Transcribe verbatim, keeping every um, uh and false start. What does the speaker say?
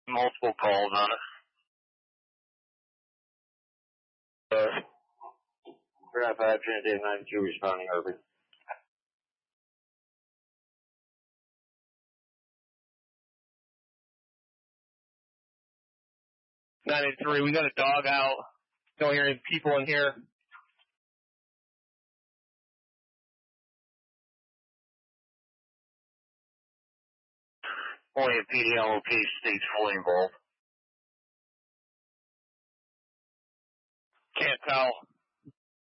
Multiple calls on it. Uh, Graph five, Trinity ninety-two responding, Irving. ninety-three, we got a dog out. Don't hear any people in here. Only a P D L location state's fully involved. Can't tell.